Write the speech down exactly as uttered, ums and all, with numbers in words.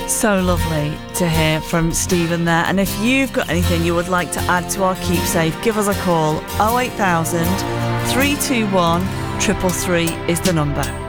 So lovely to hear from Stephen there. And if you've got anything you would like to add to our keepsake, give us a call. oh eight thousand, three two one, three three three is the number.